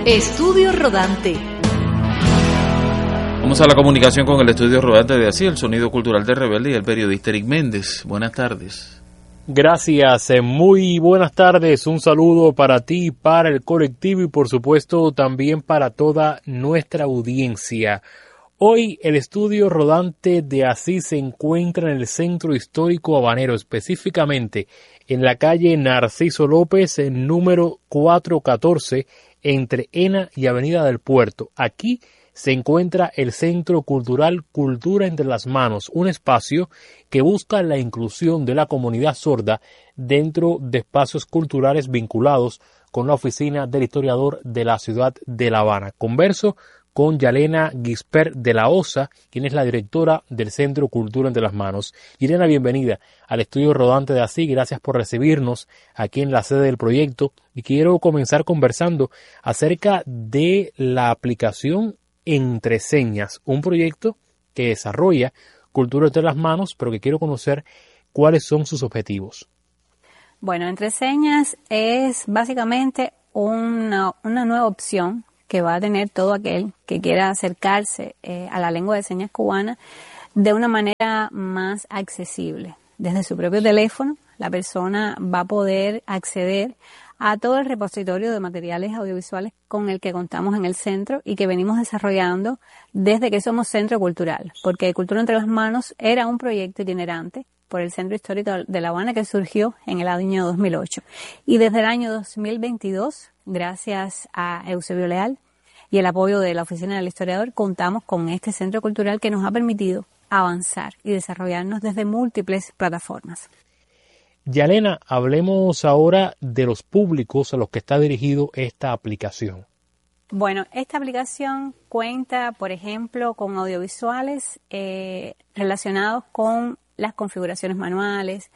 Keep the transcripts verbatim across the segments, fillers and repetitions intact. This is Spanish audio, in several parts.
Estudio Rodante. Vamos a la comunicación con el Estudio Rodante de así, el Sonido Cultural de Rebelde y el periodista Eric Méndez. Buenas tardes. Gracias, muy buenas tardes. Un saludo para ti, para el colectivo y por supuesto también para toda nuestra audiencia. Hoy el Estudio Rodante de Asís se encuentra en el Centro Histórico Habanero, específicamente en la calle Narciso López, en número cuatrocientos catorce, entre Ena y Avenida del Puerto. Aquí se encuentra el Centro Cultural Cultura entre las Manos, un espacio que busca la inclusión de la comunidad sorda dentro de espacios culturales vinculados con la oficina del historiador de la ciudad de La Habana. Converso con Yalena Gispert de la Osa, quien es la directora del Centro Cultura entre las Manos. Yalena, bienvenida al Estudio Rodante de Así. Gracias por recibirnos aquí en la sede del proyecto. Y quiero comenzar conversando acerca de la aplicación Entre Señas, un proyecto que desarrolla Cultura entre las Manos, pero que quiero conocer cuáles son sus objetivos. Bueno, Entre Señas es básicamente una, una nueva opción que va a tener todo aquel que quiera acercarse eh, a la lengua de señas cubana de una manera más accesible. Desde su propio teléfono, la persona va a poder acceder a todo el repositorio de materiales audiovisuales con el que contamos en el centro y que venimos desarrollando desde que somos centro cultural, porque Cultura entre las Manos era un proyecto itinerante por el Centro Histórico de La Habana que surgió en el año dos mil ocho. Y desde el año dos mil veintidós, gracias a Eusebio Leal y el apoyo de la Oficina del Historiador, contamos con este centro cultural que nos ha permitido avanzar y desarrollarnos desde múltiples plataformas. Yalena, hablemos ahora de los públicos a los que está dirigido esta aplicación. Bueno, esta aplicación cuenta, por ejemplo, con audiovisuales eh, relacionados con las configuraciones manuales,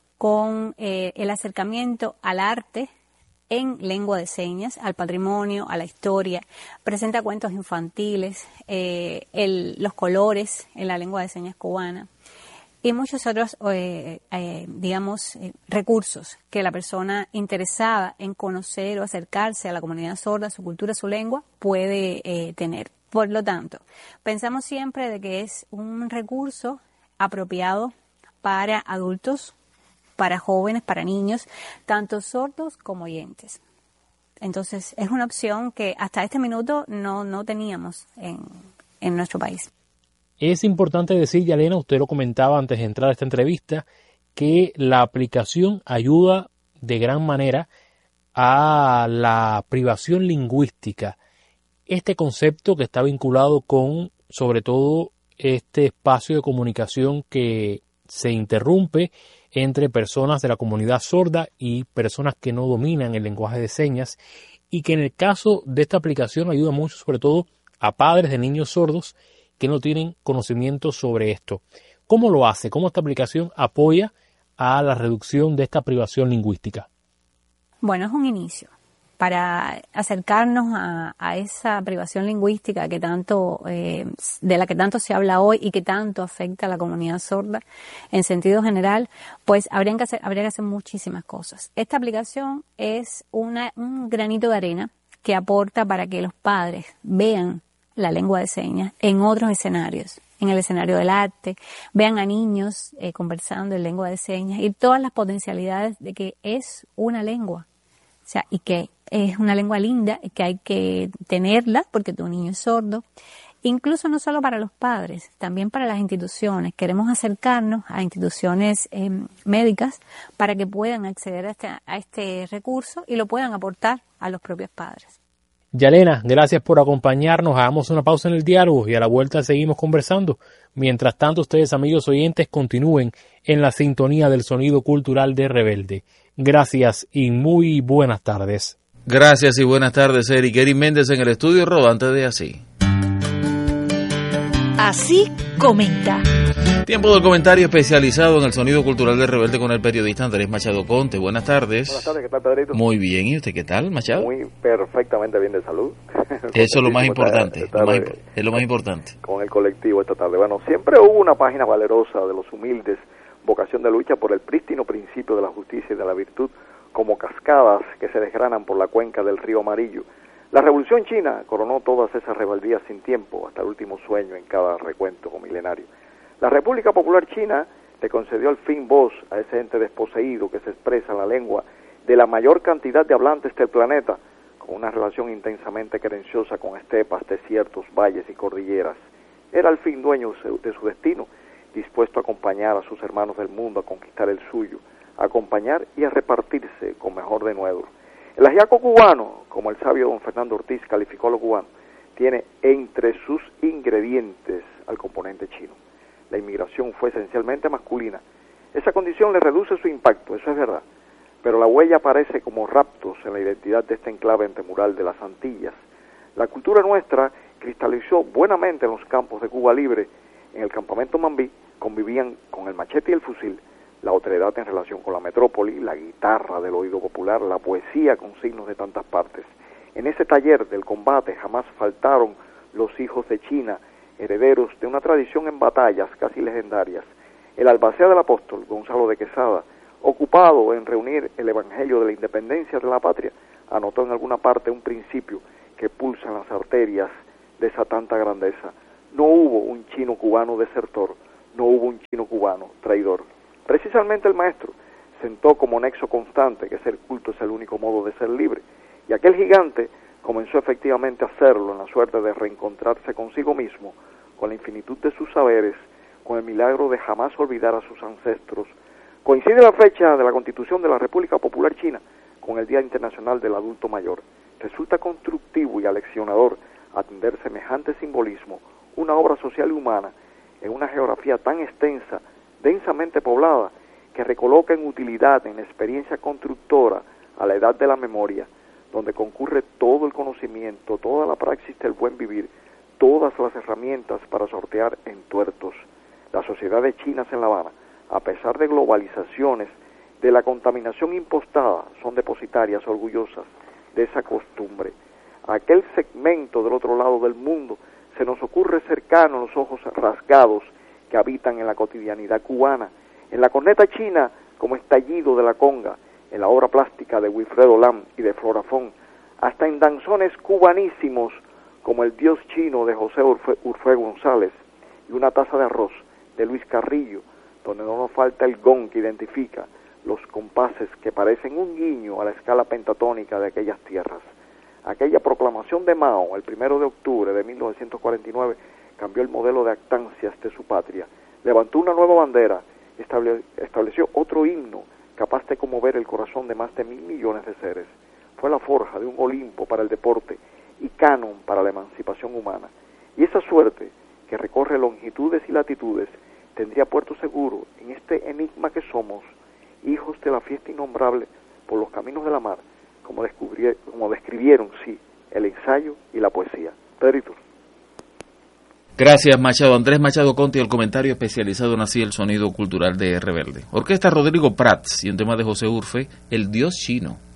con eh, el acercamiento al arte en lengua de señas, al patrimonio, a la historia. Presenta cuentos infantiles, eh, el, los colores en la lengua de señas cubana y muchos otros, eh, eh, digamos, eh, recursos que la persona interesada en conocer o acercarse a la comunidad sorda, su cultura, su lengua, puede eh, tener. Por lo tanto, pensamos siempre de que es un recurso apropiado para adultos, para jóvenes, para niños, tanto sordos como oyentes. Entonces, es una opción que hasta este minuto no, no teníamos en, en nuestro país. Es importante decir, Yalena, usted lo comentaba antes de entrar a esta entrevista, que la aplicación ayuda de gran manera a la privación lingüística. Este concepto que está vinculado con, sobre todo, este espacio de comunicación que se interrumpe entre personas de la comunidad sorda y personas que no dominan el lenguaje de señas, y que en el caso de esta aplicación ayuda mucho, sobre todo, a padres de niños sordos que no tienen conocimiento sobre esto. ¿Cómo lo hace? ¿Cómo esta aplicación apoya a la reducción de esta privación lingüística? Bueno, es un inicio para acercarnos a, a esa privación lingüística que tanto, eh, de la que tanto se habla hoy y que tanto afecta a la comunidad sorda en sentido general. Pues habrían que hacer, habría que hacer muchísimas cosas. Esta aplicación es una, un granito de arena que aporta para que los padres vean la lengua de señas en otros escenarios, en el escenario del arte, vean a niños eh, conversando en lengua de señas y todas las potencialidades de que es una lengua, o sea, y que es una lengua linda, que hay que tenerla porque tu niño es sordo, incluso no solo para los padres, también para las instituciones. Queremos acercarnos a instituciones eh, médicas para que puedan acceder a este, a este recurso y lo puedan aportar a los propios padres. Yalena, gracias por acompañarnos. Hagamos una pausa en el diálogo y a la vuelta seguimos conversando. Mientras tanto, ustedes, amigos oyentes, continúen en la sintonía del Sonido Cultural de Rebelde. Gracias y muy buenas tardes. Gracias y buenas tardes, Eric. Eric Méndez en el Estudio Rodante de Así. Así comenta. Tiempo del comentario especializado en el Sonido Cultural de Rebelde con el periodista Andrés Machado Conte. Buenas tardes. Buenas tardes, ¿qué tal, Pedrito? Muy bien, ¿y usted qué tal, Machado? Muy perfectamente bien de salud. Eso es lo más importante, esta, esta lo más, tarde, es lo más importante. Con el colectivo esta tarde. Bueno, siempre hubo una página valerosa de los humildes, vocación de lucha por el prístino principio de la justicia y de la virtud, como cascadas que se desgranan por la cuenca del río Amarillo. La Revolución China coronó todas esas rebeldías sin tiempo, hasta el último sueño en cada recuento milenario. La República Popular China le concedió al fin voz a ese ente desposeído que se expresa en la lengua de la mayor cantidad de hablantes del planeta, con una relación intensamente querenciosa con estepas, desiertos, valles y cordilleras. Era al fin dueño de su destino, dispuesto a acompañar a sus hermanos del mundo a conquistar el suyo, a acompañar y a repartirse con mejor denuedo. El ajiaco cubano, como el sabio don Fernando Ortiz calificó a lo cubano, tiene entre sus ingredientes al componente chino. La inmigración fue esencialmente masculina. Esa condición le reduce su impacto, eso es verdad, pero la huella aparece como raptos en la identidad de este enclave antemural de las Antillas. La cultura nuestra cristalizó buenamente en los campos de Cuba Libre. En el campamento Mambí convivían con el machete y el fusil, la otredad en relación con la metrópoli, la guitarra del oído popular, la poesía con signos de tantas partes. En ese taller del combate jamás faltaron los hijos de China, herederos de una tradición en batallas casi legendarias. El albacea del apóstol, Gonzalo de Quesada, ocupado en reunir el evangelio de la independencia de la patria, anotó en alguna parte un principio que pulsa en las arterias de esa tanta grandeza. No hubo un chino cubano desertor, no hubo un chino cubano traidor. Precisamente el maestro sentó como nexo constante que ser culto es el único modo de ser libre, y aquel gigante comenzó efectivamente a hacerlo en la suerte de reencontrarse consigo mismo, con la infinitud de sus saberes, con el milagro de jamás olvidar a sus ancestros. Coincide la fecha de la Constitución de la República Popular China con el Día Internacional del Adulto Mayor. Resulta constructivo y aleccionador atender semejante simbolismo, una obra social y humana, en una geografía tan extensa, densamente poblada, que recoloca en utilidad, en experiencia constructora, a la edad de la memoria, donde concurre todo el conocimiento, toda la praxis del buen vivir, todas las herramientas para sortear entuertos. Las sociedades chinas en La Habana, a pesar de globalizaciones, de la contaminación impostada, son depositarias orgullosas de esa costumbre. Aquel segmento del otro lado del mundo se nos ocurre cercano a los ojos rasgados que habitan en la cotidianidad cubana, en la corneta china como estallido de la conga, en la obra plástica de Wilfredo Lam y de Flora Fon, hasta en danzones cubanísimos como el Dios chino de José Urfe, Urfe González y una taza de arroz de Luis Carrillo, donde no nos falta el gong que identifica los compases que parecen un guiño a la escala pentatónica de aquellas tierras. Aquella proclamación de Mao, el primero de octubre de mil novecientos cuarenta y nueve, cambió el modelo de actancias de su patria, levantó una nueva bandera, estable, estableció otro himno capaz de conmover el corazón de más de mil millones de seres. Fue la forja de un Olimpo para el deporte y canon para la emancipación humana. Y esa suerte, que recorre longitudes y latitudes, tendría puerto seguro en este enigma que somos, hijos de la fiesta innombrable por los caminos de la mar, como, como describieron, sí, el ensayo y la poesía. Pedrito. Gracias, Machado. Andrés Machado Conti, el comentario especializado en Así el Sonido Cultural de Rebelde. Orquesta Rodrigo Prats y un tema de José Urfe, El Dios Chino.